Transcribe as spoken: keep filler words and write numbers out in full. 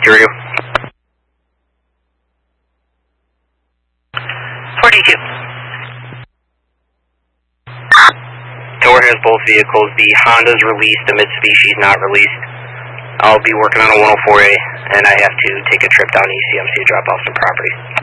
Safety radio. forty-two. Tower has both vehicles. The Honda's released, the Mitsubishi not released. I'll be working on a one oh four A, and I have to take a trip down to E C M C to drop off some property.